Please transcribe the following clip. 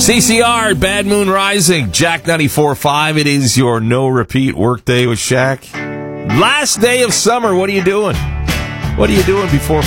CCR, Bad Moon Rising, Jack 94.5. It is your no-repeat workday with Shaq. Last day of summer, what are you doing? What are you doing before